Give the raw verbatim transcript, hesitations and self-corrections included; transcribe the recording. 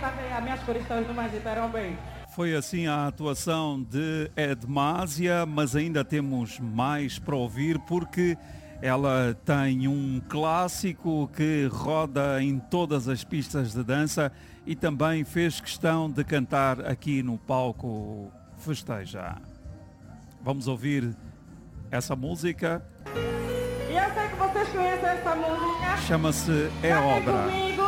aí as minhas cores do Magiteram bem. Foi assim a atuação de Edmásia, mas ainda temos mais para ouvir porque ela tem um clássico que roda em todas as pistas de dança e também fez questão de cantar aqui no palco Festeja. Vamos ouvir essa música. E eu sei que vocês conhecem essa música. Chama-se É Cantem Obra. Comigo.